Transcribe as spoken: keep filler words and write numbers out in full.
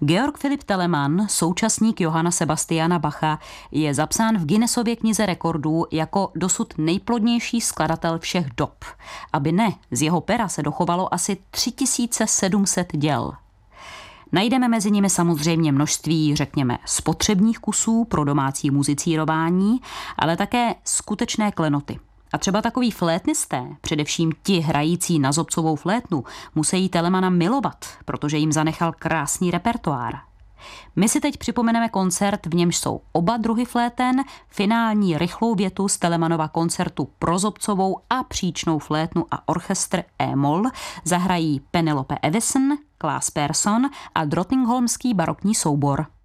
Georg Philipp Telemann, současník Johanna Sebastiana Bacha, je zapsán v Guinnessově knize rekordů jako dosud nejplodnější skladatel všech dob. Aby ne, z jeho pera se dochovalo asi tři tisíce sedm set děl. Najdeme mezi nimi samozřejmě množství, řekněme, spotřebních kusů pro domácí muzicírování, ale také skutečné klenoty. A třeba takoví flétnisté, především ti hrající na zobcovou flétnu, musí Telemana milovat, protože jim zanechal krásný repertoár. My si teď připomeneme koncert, v němž jsou oba druhy fléten, finální rychlou větu z Telemanova koncertu pro zobcovou a příčnou flétnu a orchestr E-moll zahrají Penelope Evison, Klaas Persson a Drottningholmský barokní soubor.